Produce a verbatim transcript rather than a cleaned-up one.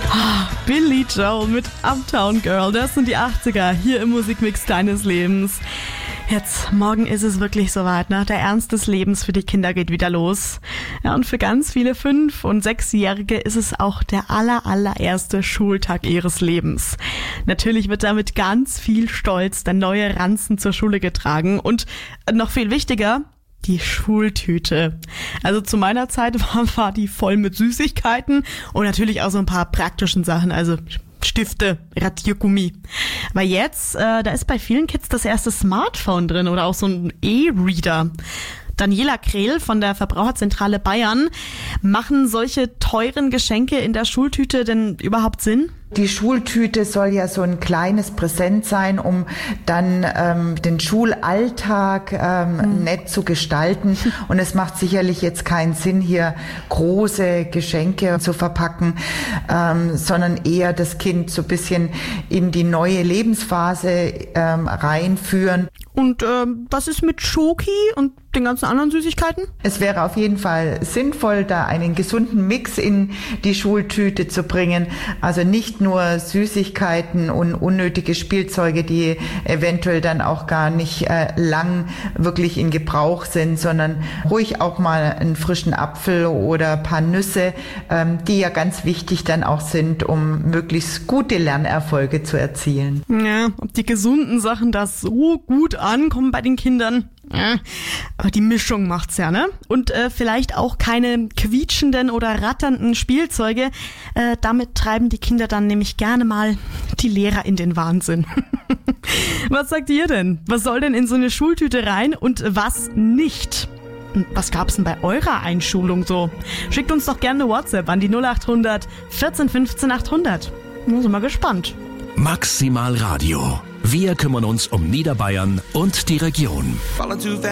Billy Joel mit Uptown Girl, das sind die achtziger hier im Musikmix deines Lebens. Jetzt, morgen ist es wirklich soweit, ne? Der Ernst des Lebens für die Kinder geht wieder los. Ja, und für ganz viele Fünf- und Sechsjährige ist es auch der aller, allererste Schultag ihres Lebens. Natürlich wird damit ganz viel Stolz der neue Ranzen zur Schule getragen und noch viel wichtiger, die Schultüte. Also zu meiner Zeit war, war die voll mit Süßigkeiten und natürlich auch so ein paar praktischen Sachen, also Stifte, Radiergummi. Aber jetzt, äh, da ist bei vielen Kids das erste Smartphone drin oder auch so ein E-Reader. Daniela Krehl von der Verbraucherzentrale Bayern. Machen solche teuren Geschenke in der Schultüte denn überhaupt Sinn? Die Schultüte soll ja so ein kleines Präsent sein, um dann ähm, den Schulalltag ähm, mhm. nett zu gestalten. Und es macht sicherlich jetzt keinen Sinn, hier große Geschenke zu verpacken, ähm, sondern eher das Kind so ein bisschen in die neue Lebensphase ähm, reinführen. Und ähm, was ist mit Schoki und den ganzen anderen Süßigkeiten? Es wäre auf jeden Fall sinnvoll, da einen gesunden Mix in die Schultüte zu bringen. Also nicht nur Süßigkeiten und unnötige Spielzeuge, die eventuell dann auch gar nicht äh, lang wirklich in Gebrauch sind, sondern ruhig auch mal einen frischen Apfel oder ein paar Nüsse, ähm, die ja ganz wichtig dann auch sind, um möglichst gute Lernerfolge zu erzielen. Ja, ob die gesunden Sachen da so gut ankommen bei den Kindern? Ja, aber die Mischung macht's ja, ne? Und äh, vielleicht auch keine quietschenden oder ratternden Spielzeuge. Äh, damit treiben die Kinder dann nämlich gerne mal die Lehrer in den Wahnsinn. Was sagt ihr denn? Was soll denn in so eine Schultüte rein und was nicht? Und was gab's denn bei eurer Einschulung so? Schickt uns doch gerne eine WhatsApp an die null acht hundert vierzehn fünfzehn achthundert. Wir sind mal gespannt. Maximal Radio. Wir kümmern uns um Niederbayern und die Region.